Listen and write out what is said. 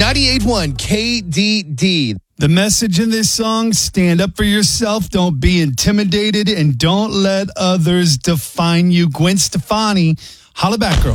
98.1 KDD. The message in this song, stand up for yourself, don't be intimidated, and don't let others define you. Gwen Stefani, holla back, girl.